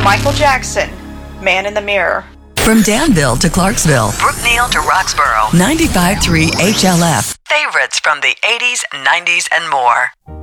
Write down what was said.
Michael Jackson, Man in the Mirror. From Danville to Clarksville, Brookneal to Roxborough, 95.3 HLF. favorites from the 80s, 90s, and more.